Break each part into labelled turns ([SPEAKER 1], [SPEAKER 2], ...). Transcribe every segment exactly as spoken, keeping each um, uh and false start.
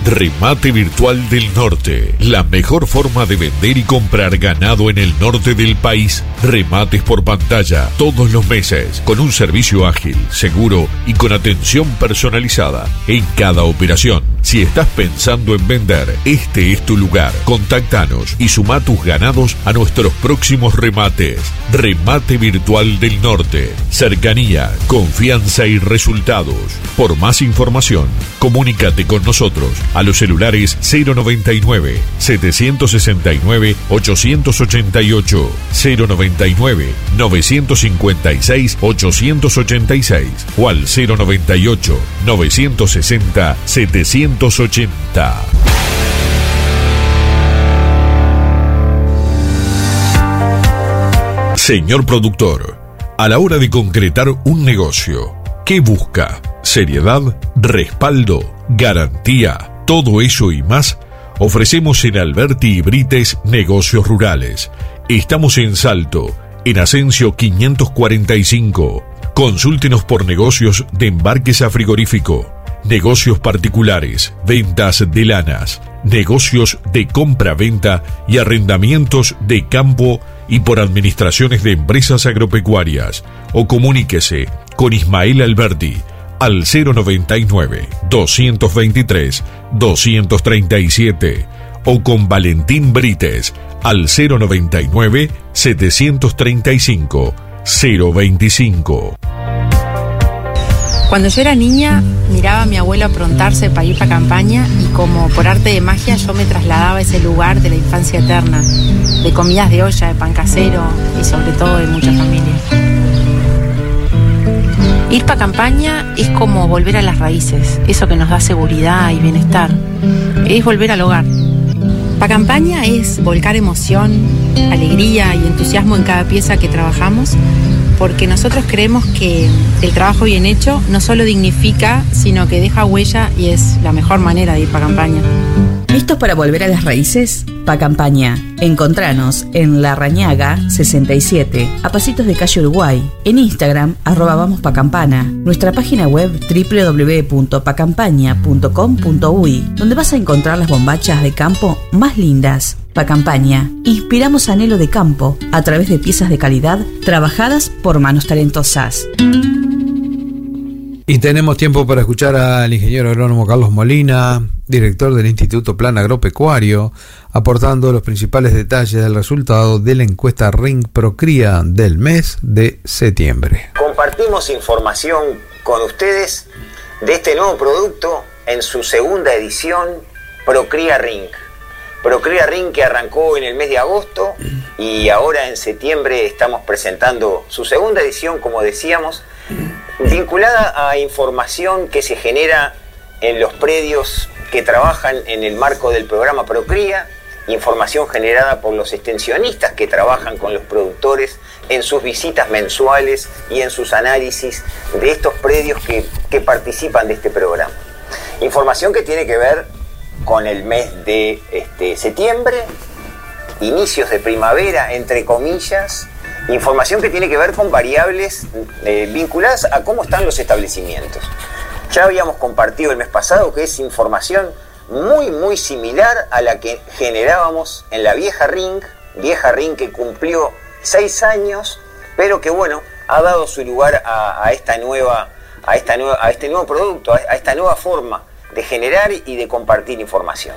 [SPEAKER 1] Remate Virtual del Norte, la mejor forma de vender y comprar ganado en el norte del país. Remates por pantalla todos los meses, con un servicio ágil, seguro y con atención personalizada en cada operación. Si estás pensando en vender, este es tu lugar. Contáctanos y suma tus ganados a nuestros próximos remates. Remate Virtual del Norte. Cercanía, confianza y resultados. Por más información, comunícate con nosotros a los celulares cero noventa y nueve, setecientos sesenta y nueve, ochocientos ochenta y ocho, cero noventa y nueve, novecientos cincuenta y seis, ochocientos ochenta y seis o al cero noventa y ocho, novecientos sesenta, setecientos ochenta. Señor productor, a la hora de concretar un negocio, ¿qué busca? Seriedad, respaldo, garantía. Todo eso y más ofrecemos en Alberti y Brites Negocios Rurales. Estamos en Salto, en Asensio quinientos cuarenta y cinco. Consúltenos por negocios de embarques a frigorífico, negocios particulares, ventas de lanas, negocios de compra-venta y arrendamientos de campo y por administraciones de empresas agropecuarias. O comuníquese con Ismael Alberti al cero noventa y nueve, doscientos veintitrés, doscientos treinta y siete o con Valentín Brites al cero noventa y nueve, setecientos treinta y cinco, cero veinticinco.
[SPEAKER 2] Cuando yo era niña, miraba a mi abuelo aprontarse para ir para campaña y como por arte de magia yo me trasladaba a ese lugar de la infancia eterna, de comidas de olla, de pan casero y sobre todo de mucha familia. Ir para campaña es como volver a las raíces, eso que nos da seguridad y bienestar. Es volver al hogar. Para campaña es volcar emoción, alegría y entusiasmo en cada pieza que trabajamos, porque nosotros creemos que el trabajo bien hecho no solo dignifica, sino que deja huella y es la mejor manera de ir para campaña.
[SPEAKER 3] ¿Listos para volver a las raíces? Pa Campaña. Encontranos en La Rañaga sesenta y siete, a pasitos de calle Uruguay. En Instagram, arroba vamos pa campana. Nuestra página web doble u doble u doble u punto pa campaña punto com punto uy, donde vas a encontrar las bombachas de campo más lindas. Pa Campaña. Inspiramos anhelo de campo a través de piezas de calidad trabajadas por manos talentosas.
[SPEAKER 4] Y tenemos tiempo para escuchar al ingeniero agrónomo Carlos Molina, director del Instituto Plan Agropecuario, aportando los principales detalles del resultado de la encuesta Ring Procría del mes de septiembre.
[SPEAKER 5] Compartimos información con ustedes de este nuevo producto en su segunda edición, Procría Ring. Procría Ring que arrancó en el mes de agosto y ahora en septiembre estamos presentando su segunda edición, como decíamos, vinculada a información que se genera en los predios que trabajan en el marco del programa Procría, información generada por los extensionistas que trabajan con los productores en sus visitas mensuales y en sus análisis de estos predios que, que participan de este programa. Información que tiene que ver con el mes de este, septiembre, inicios de primavera, entre comillas, información que tiene que ver con variables eh, vinculadas a cómo están los establecimientos. Ya habíamos compartido el mes pasado que es información muy muy similar a la que generábamos en la vieja Ring, vieja Ring que cumplió seis años, pero que bueno, ha dado su lugar a, a esta nueva, a esta nueva, a este nuevo producto, a, a esta nueva forma de generar y de compartir información.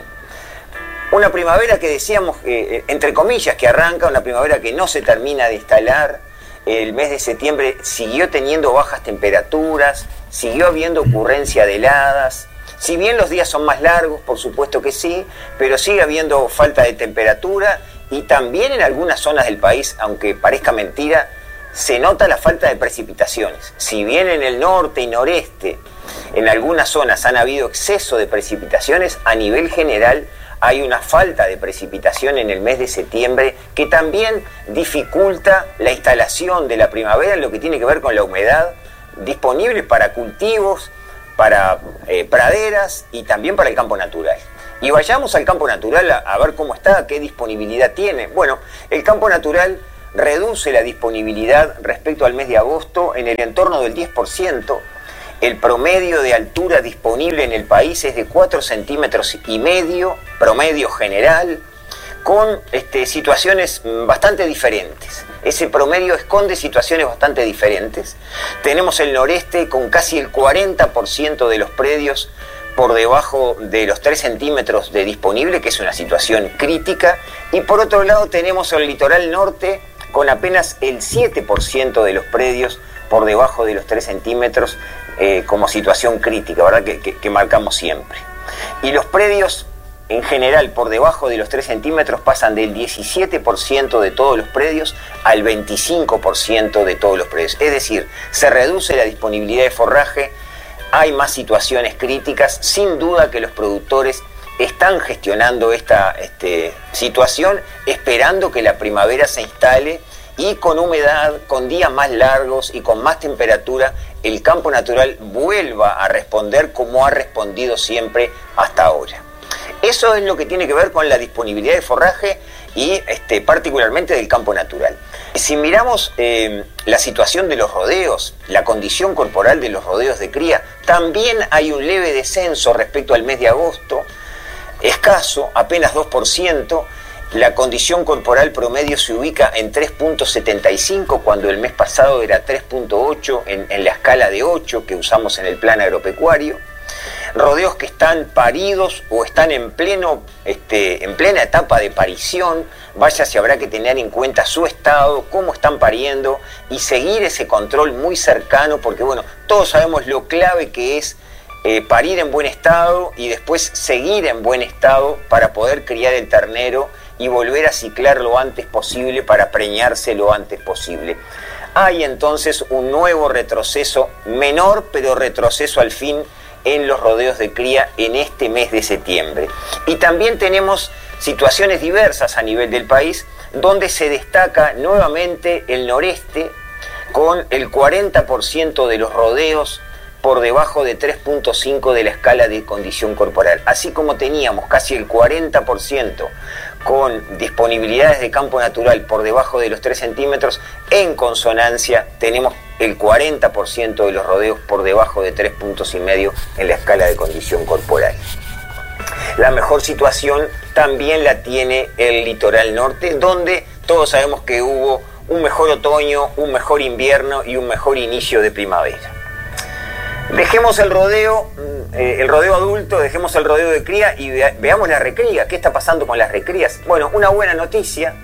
[SPEAKER 5] Una primavera que decíamos, eh, entre comillas, que arranca, una primavera que no se termina de instalar. El mes de septiembre siguió teniendo bajas temperaturas, siguió habiendo ocurrencia de heladas. Si bien los días son más largos, por supuesto que sí, pero sigue habiendo falta de temperatura y también en algunas zonas del país, aunque parezca mentira, se nota la falta de precipitaciones. Si bien en el norte y noreste, en algunas zonas han habido exceso de precipitaciones, a nivel general hay una falta de precipitación en el mes de septiembre que también dificulta la instalación de la primavera en lo que tiene que ver con la humedad disponible para cultivos, para eh, praderas y también para el campo natural. Y vayamos al campo natural a, a ver cómo está, qué disponibilidad tiene. Bueno, el campo natural reduce la disponibilidad respecto al mes de agosto en el entorno del diez por ciento. el promedio de altura disponible en el país es de cuatro centímetros y medio, promedio general, con este, situaciones bastante diferentes. Ese promedio esconde situaciones bastante diferentes. Tenemos el noreste con casi el cuarenta por ciento de los predios por debajo de los tres centímetros de disponible, que es una situación crítica. Y por otro lado tenemos el litoral norte con apenas el siete por ciento de los predios por debajo de los tres centímetros eh, como situación crítica, ¿verdad? Que, que, que marcamos siempre. Y los predios en general por debajo de los tres centímetros pasan del diecisiete por ciento de todos los predios al veinticinco por ciento de todos los predios. Es decir, se reduce la disponibilidad de forraje, hay más situaciones críticas. Sin duda que los productores están gestionando esta este, situación, esperando que la primavera se instale y con humedad, con días más largos y con más temperatura, el campo natural vuelva a responder como ha respondido siempre hasta ahora. Eso es lo que tiene que ver con la disponibilidad de forraje y este, particularmente del campo natural. Si miramos eh, la situación de los rodeos, la condición corporal de los rodeos de cría, también hay un leve descenso respecto al mes de agosto, escaso, apenas dos por ciento. La condición corporal promedio se ubica en tres punto setenta y cinco, cuando el mes pasado era tres punto ocho en, en la escala de ocho que usamos en el plan agropecuario. Rodeos que están paridos o están en pleno, este, en plena etapa de parición. Vaya si habrá que tener en cuenta su estado, cómo están pariendo y seguir ese control muy cercano, porque bueno, todos sabemos lo clave que es eh, parir en buen estado y después seguir en buen estado para poder criar el ternero y volver a ciclar lo antes posible para preñarse lo antes posible. Hay entonces un nuevo retroceso, menor pero retroceso al fin, en los rodeos de cría en este mes de septiembre. Y también tenemos situaciones diversas a nivel del país, donde se destaca nuevamente el noreste, con el cuarenta por ciento de los rodeos por debajo de tres punto cinco de la escala de condición corporal. Así como teníamos casi el cuarenta por ciento con disponibilidades de campo natural por debajo de los tres centímetros, en consonancia tenemos el cuarenta por ciento de los rodeos por debajo de tres puntos y medio en la escala de condición corporal. La mejor situación también la tiene el litoral norte, donde todos sabemos que hubo un mejor otoño, un mejor invierno y un mejor inicio de primavera. Dejemos el rodeo, eh, el rodeo adulto, dejemos el rodeo de cría y vea, veamos la recría. ¿Qué está pasando con las recrías? Bueno, una buena noticia.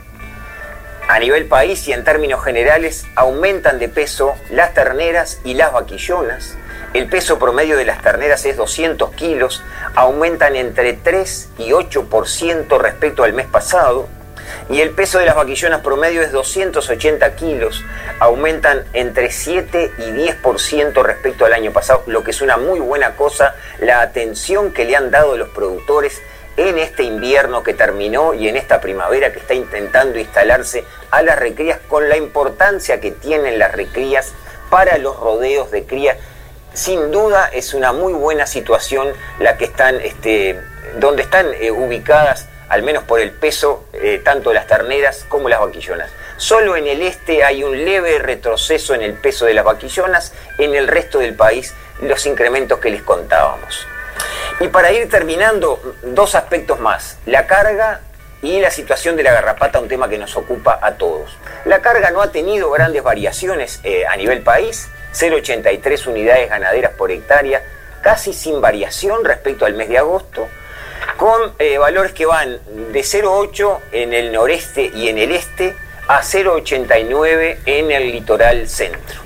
[SPEAKER 5] A nivel país y en términos generales, aumentan de peso las terneras y las vaquillonas. El peso promedio de las terneras es doscientos kilos, aumentan entre tres y ocho por ciento respecto al mes pasado. Y el peso de las vaquillonas promedio es doscientos ochenta kilos, aumentan entre siete y diez por ciento respecto al año pasado, lo que es una muy buena cosa, la atención que le han dado los productores en este invierno que terminó y en esta primavera que está intentando instalarse a las recrías, con la importancia que tienen las recrías para los rodeos de cría. Sin duda es una muy buena situación la que están, este, donde están eh, ubicadas, al menos por el peso, eh, tanto las terneras como las vaquillonas. Solo en el este hay un leve retroceso en el peso de las vaquillonas, en el resto del país los incrementos que les contábamos. Y para ir terminando, dos aspectos más: la carga y la situación de la garrapata, un tema que nos ocupa a todos. La carga no ha tenido grandes variaciones eh, a nivel país, cero coma ochenta y tres unidades ganaderas por hectárea, casi sin variación respecto al mes de agosto, con eh, valores que van de cero coma ocho en el noreste y en el este a cero coma ochenta y nueve en el litoral centro.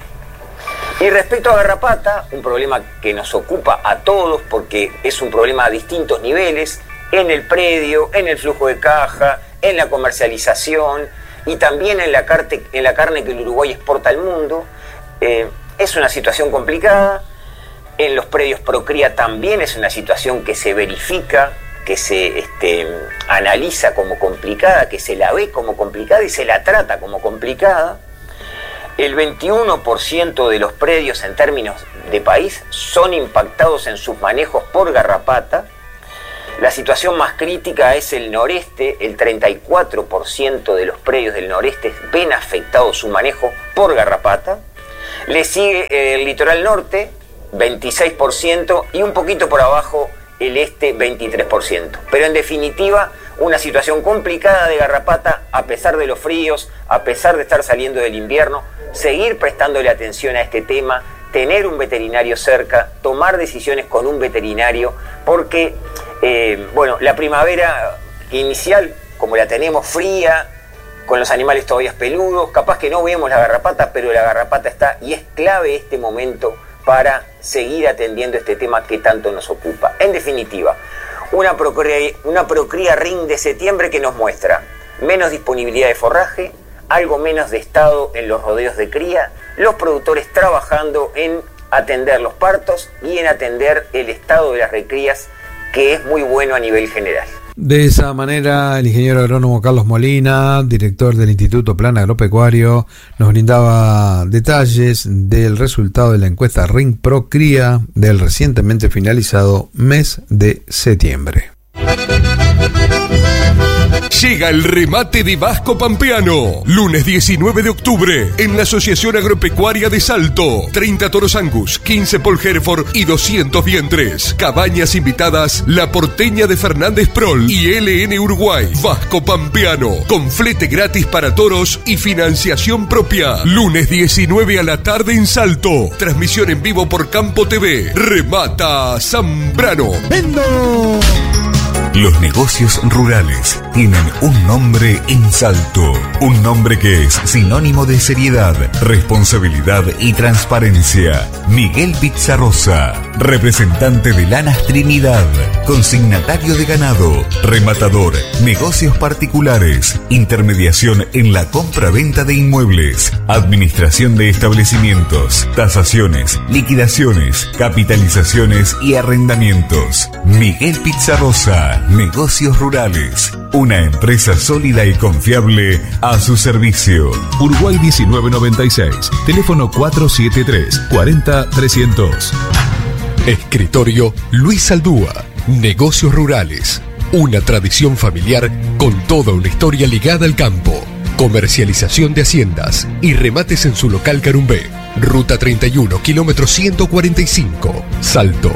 [SPEAKER 5] Y respecto a garrapata, un problema que nos ocupa a todos porque es un problema a distintos niveles, en el predio, en el flujo de caja, en la comercialización y también en la, carte, en la carne que el Uruguay exporta al mundo. Eh, es una situación complicada. En los predios procría también es una situación que se verifica, que se este, analiza como complicada, que se la ve como complicada y se la trata como complicada. El veintiuno por ciento de los predios en términos de país son impactados en sus manejos por garrapata. La situación más crítica es el noreste, el treinta y cuatro por ciento de los predios del noreste ven afectado su manejo por garrapata. Le sigue el litoral norte, veintiséis por ciento y un poquito por abajo el este veintitrés por ciento. Pero en definitiva, una situación complicada de garrapata a pesar de los fríos, a pesar de estar saliendo del invierno, seguir prestándole atención a este tema, tener un veterinario cerca, tomar decisiones con un veterinario, porque eh, bueno, la primavera inicial, como la tenemos fría, con los animales todavía peludos, capaz que no vemos la garrapata, pero la garrapata está y es clave este momento para seguir atendiendo este tema que tanto nos ocupa. En definitiva, una procría, una procría ring de septiembre que nos muestra menos disponibilidad de forraje, algo menos de estado en los rodeos de cría, los productores trabajando en atender los partos y en atender el estado de las recrías, que es muy bueno a nivel general.
[SPEAKER 4] De esa manera, el ingeniero agrónomo Carlos Molina, director del Instituto Plan Agropecuario, nos brindaba detalles del resultado de la encuesta Ring Pro Cría del recientemente finalizado mes de septiembre.
[SPEAKER 6] Llega el remate de Vasco Pampeano. Lunes diecinueve de octubre en la Asociación Agropecuaria de Salto. treinta toros Angus, quince Paul Hereford y doscientos vientres. Cabañas invitadas La Porteña de Fernández Prol y L N Uruguay. Vasco Pampeano, con flete gratis para toros y financiación propia. Lunes diecinueve a la tarde en Salto. Transmisión en vivo por Campo T V. Remata Zambrano.
[SPEAKER 4] ¡Vendo!
[SPEAKER 7] Los negocios rurales tienen un nombre en Salto, un nombre que es sinónimo de seriedad, responsabilidad y transparencia. Miguel Pizarrosa, representante de Lanas Trinidad, consignatario de ganado, rematador, negocios particulares, intermediación en la compra-venta de inmuebles, administración de establecimientos, tasaciones, liquidaciones, capitalizaciones y arrendamientos. Miguel Pizarrosa, Negocios Rurales, una empresa sólida y confiable a su servicio.
[SPEAKER 8] Uruguay diecinueve noventa y seis, teléfono cuatro siete tres, cuarenta, trescientos.
[SPEAKER 6] Escritorio Luis Aldúa, Negocios Rurales, una tradición familiar con toda una historia ligada al campo. Comercialización de haciendas y remates en su local Carumbé, Ruta treinta y uno, kilómetro ciento cuarenta y cinco, Salto.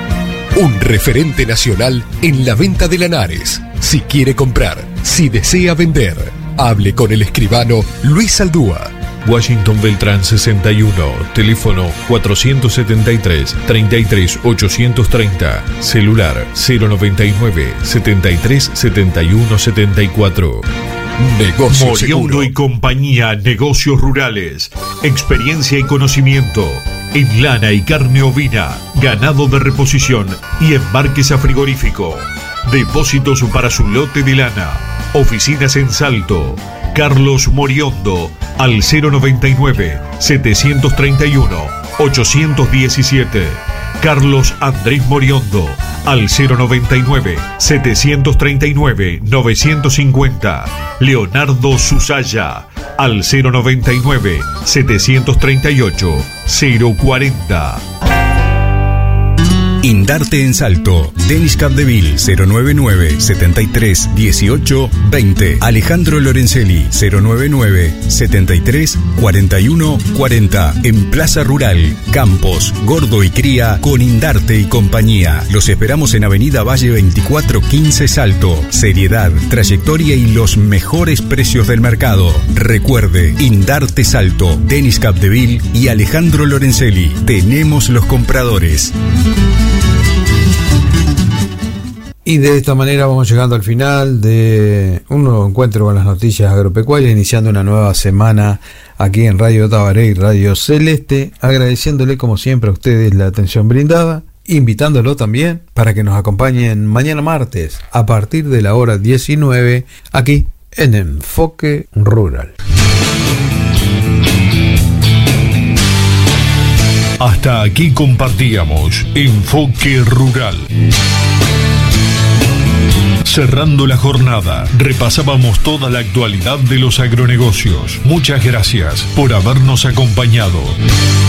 [SPEAKER 6] Un referente nacional en la venta de lanares. Si quiere comprar, si desea vender, hable con el escribano Luis Aldúa.
[SPEAKER 1] Washington Beltrán sesenta y uno, teléfono cuatrocientos setenta y tres, treinta y tres, ochocientos treinta, celular cero noventa y nueve, setenta y tres, setenta y uno, setenta y cuatro.
[SPEAKER 6] Negocio
[SPEAKER 1] Moriondo y compañía, Negocios Rurales, experiencia y conocimiento en lana y carne ovina, ganado de reposición y embarques a frigorífico, depósitos para su lote de lana, oficinas en Salto. Carlos Moriondo al cero noventa y nueve, setecientos treinta y uno, ochocientos diecisiete. Carlos Andrés Moriondo al cero noventa y nueve, setecientos treinta y nueve, novecientos cincuenta. Leonardo Susaya al cero noventa y nueve, setecientos treinta y ocho, cero cuarenta.
[SPEAKER 7] Indarte en Salto. Denis Capdeville cero noventa y nueve, setenta y tres, dieciocho, veinte. Alejandro Lorenzelli cero noventa y nueve, setenta y tres, cuarenta y uno, cuarenta. En Plaza Rural, Campos, Gordo y Cría con Indarte y compañía. Los esperamos en Avenida Valle veinticuatro quince Salto. Seriedad, trayectoria y los mejores precios del mercado. Recuerde, Indarte Salto, Denis Capdeville y Alejandro Lorenzelli. Tenemos los compradores.
[SPEAKER 4] Y de esta manera vamos llegando al final de un nuevo encuentro con las noticias agropecuarias, iniciando una nueva semana aquí en Radio Tabaré y Radio Celeste, agradeciéndole como siempre a ustedes la atención brindada, invitándolo también para que nos acompañen mañana martes a partir de la hora diecinueve aquí en Enfoque Rural.
[SPEAKER 1] Hasta aquí compartíamos Enfoque Rural. Cerrando la jornada, repasábamos toda la actualidad de los agronegocios. Muchas gracias por habernos acompañado.